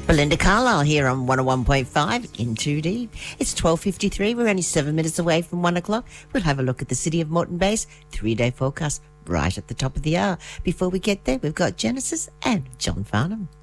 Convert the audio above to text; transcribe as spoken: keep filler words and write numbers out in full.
Belinda Carlisle here on one oh one point five in two D. It's twelve fifty-three. We're only seven minutes away from one o'clock. We'll have a look at the City of Moreton Bay's three-day forecast right at the top of the hour. Before we get there, we've got Genesis and John Farnham.